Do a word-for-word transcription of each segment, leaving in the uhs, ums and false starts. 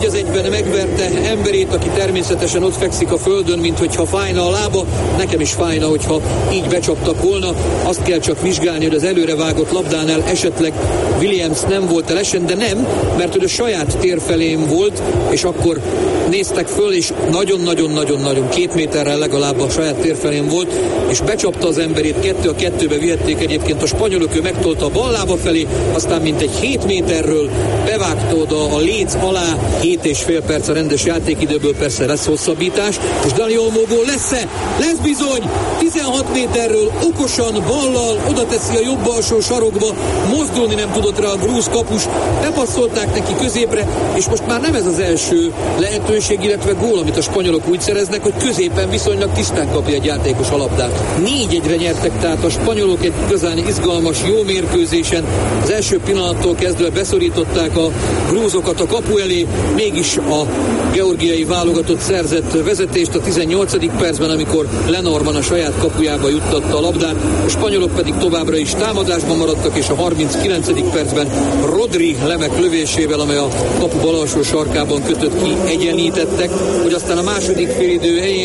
Az egyben megverte emberét, aki természetesen ott fekszik a földön, mint hogyha fájna a lába. Nekem is fájna, hogyha így becsaptak volna. Azt kell csak vizsgálni, hogy az előrevágott labdánál esetleg Williams nem volt elesen, de nem, mert hogy a saját térfelén volt, és akkor néztek föl, és nagyon-nagyon-nagyon-nagyon két méterrel legalább a saját térfelén volt, és becsapta az emberét, kettő a kettőbe vihették egyébként a spanyolok, ő megtolta a bal lába felé, aztán mintegy hét méterről bevágta oda a léc alá, hét és fél perc a rendes játékidőből, persze lesz hosszabbítás, és Dani Olmóból lesz-e? Lesz bizony! tizenhat méterről okosan ballal oda teszi a jobb alsó sarokba, mozdulni nem tudott rá a grúz kapus, bepasszolták neki középre, és most már nem ez az első lehetőség, illetve gól, amit a spanyolok úgy szereznek, hogy középen viszonylag tisztán kapja egy játékos a labdát. négy egyre nyertek tehát a spanyolok egy igazán izgalmas, jó mérkőzésen. Az első pillanattól kezdve beszorították a grúzokat a kapu elé, mégis a georgiai válogatott szerzett vezetést a tizennyolcadik percben, amikor Lenormand a saját kapujába juttatta a labdát, a spanyolok pedig továbbra is támadásban maradtak, és a harminckilencedik percben Rodri lemek lövésével, amely a kapu bal alsó sarkában kötött ki, egyenlítettek, hogy aztán a második félidő helyén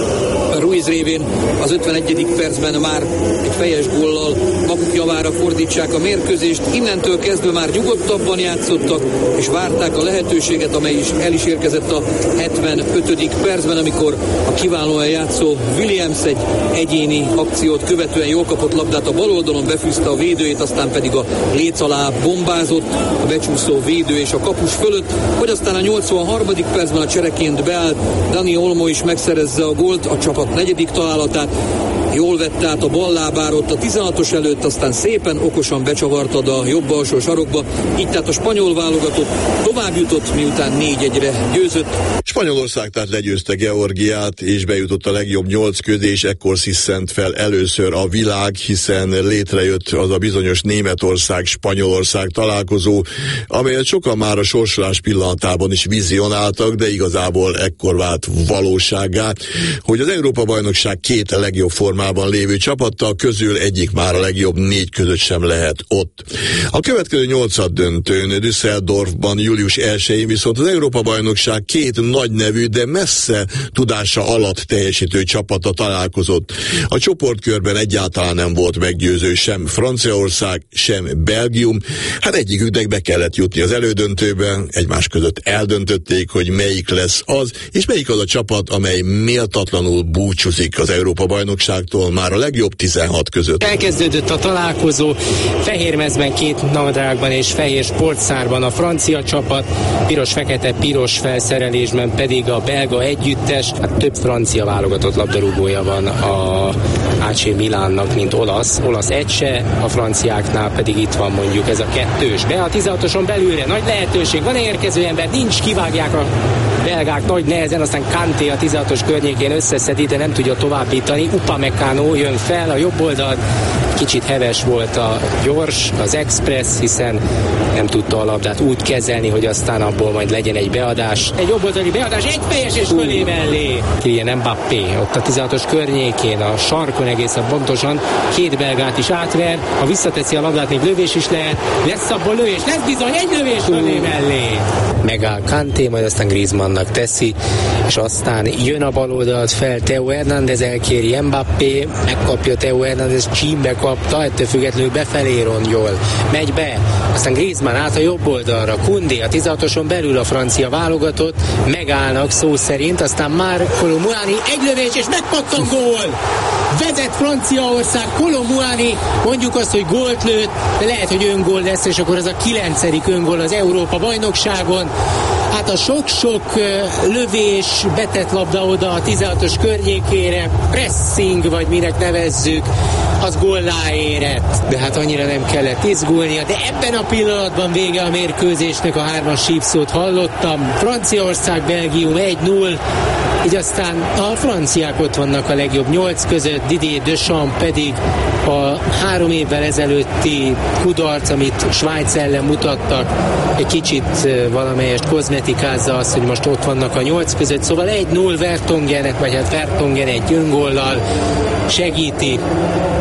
Ruiz révén az ötvenegyedik percben már egy fejes góllal maguk javára fordítsák a mérkőzést. Innentől kezdve már nyugodtabban játszottak, és várták a lehetőséget, amely is el is érkezett a hetvenötödik percben, amikor a kiválóan játszó Williams egy egyéni akciót követően jól kapott labdát a bal oldalon, befűzte a védőjét, aztán pedig a léc alá bombázott a becsúszó védő és a kapus fölött, hogy aztán a nyolcvanharmadik percben a csereként beállt Dani Olmo is megszerezze a gólt, a csapat negyedik találatát. Jól vette át a bal lábára ott a tizenhatos előtt, aztán szépen okosan becsavartad a jobb alsó sarokba. Így tehát a spanyol válogatott tovább jutott, miután négy egyre győzött. Spanyolország tehát legyőzte Georgiát, és bejutott a legjobb nyolc közé, és ekkor sziszent fel először a világ, hiszen létrejött az a bizonyos Németország-Spanyolország találkozó, amelyet sokan már a sorsolás pillanatában is vizionáltak, de igazából ekkor vált valósággá, hogy az Európa-bajnokság két legjobb formában lévő csapattal közül egyik már a legjobb négy között sem lehet ott. A következő nyolcad döntőn Düsseldorfban július elsején viszont az Európa-bajnokság két nagy nevű, de messze tudása alatt teljesítő csapata találkozott. A csoportkörben egyáltalán nem volt meggyőző sem Franciaország, sem Belgium. Hát egyiküknek be kellett jutni az elődöntőben, egymás között eldöntötték, hogy melyik lesz az, és melyik az a csapat, amely méltatlanul búcsúzik az Európa-bajnokságtól már a legjobb tizenhat között. Elkezdődött a találkozó, fehérmezben, két nadrágban és fehér sportszárban a francia csapat, piros-fekete-piros felszerelésben pedig a belga együttes. Hát több francia válogatott labdarúgója van a á cé Milánnak, mint olasz. Olasz egy se, a franciáknál pedig itt van mondjuk ez a kettős. Be a tizenhatoson belülre, nagy lehetőség, van érkező ember, nincs, kivágják a belgák nagy nehezen, aztán Kanté a tizenhatos környékén összeszedi, de nem tudja továbbítani. Upamecano jön fel a jobb oldalt, kicsit heves volt a gyors, az express, hiszen nem tudta a labdát úgy kezelni, hogy aztán abból majd legyen egy beadás. Egy jobboldali beadás, egy fejes és fölé mellé. Kylian Mbappé ott a tizenhatos környékén, a sarkon egészen pontosan, két belgát is átver, ha visszateszi a labdát, még lövés is lehet, lesz abból lövés, lesz bizony egy lövés fölé mellé. Megáll Kanté, majd aztán Griezmannnak teszi, és aztán jön a bal oldalt fel, Theo Hernández elkéri Mbappé, megkapja Theo Hernández, csímbe kapta, ettől függetlenül befelé rongyol, megy be, aztán Griezmann át a jobb oldalra, Koundé a tizenhatoson belül a francia válogatott, megállnak szó szerint, aztán már Kolo Muani, egy lövés és megpattan gól! Vezet Franciaország, Kolo Muani, mondjuk azt, hogy gólt lőtt, de lehet, hogy öngól lesz, és akkor ez a kilencedik öngól az Európa-bajnokságon. Hát a sok-sok lövés, betett labda oda a tizenhatos környékére, pressing, vagy minek nevezzük, az góllá érett. De hát annyira nem kellett izgulnia, de ebben a pillanatban vége a mérkőzésnek, a hármas sípszót hallottam. Franciaország, Belgium egy null, így aztán a franciák ott vannak a legjobb nyolc között, Didier Deschamps pedig a három évvel ezelőtti kudarc, amit Svájc ellen mutattak, egy kicsit valamelyest kozmetikázza azt, hogy most ott vannak a nyolc között, szóval egy null Vertonghenet, vagy hát Vertonghen egy öngóllal segíti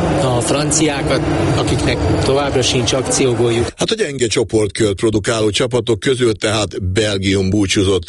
a franciákat, akiknek továbbra sincs akciógóljuk. Hát a gyenge csoportkört produkáló csapatok közül tehát Belgium búcsúzott